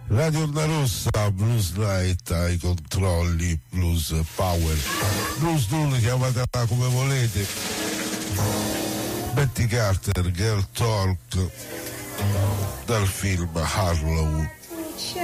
Radio Onda Rossa, Blues Night ai controlli, Blues Power, Blues Doom, chiamatela come volete. Betty Carter, Girl Talk, dal film Harlow.